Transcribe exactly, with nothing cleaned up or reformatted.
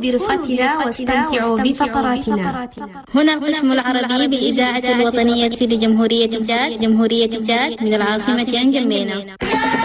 برفقتنا واستمتعوا بفقراتنا. هنا القسم العربي بالإذاعة الوطنية لجمهورية تشاد جمهورية تشاد من العاصمة نجمينا.